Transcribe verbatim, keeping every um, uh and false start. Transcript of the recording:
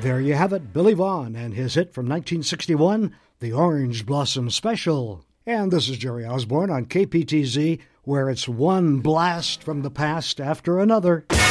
There you have it, Billy Vaughn and his hit from nineteen sixty-one, The Orange Blossom Special. And this is Jerry Osborne on K P T Z, where it's one blast from the past after another.